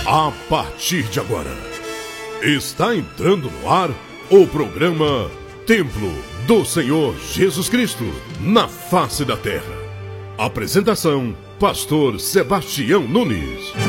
A partir de agora, está entrando no ar o programa Templo do Senhor Jesus Cristo, na face da terra. Apresentação, Pastor Sebastião Nunes.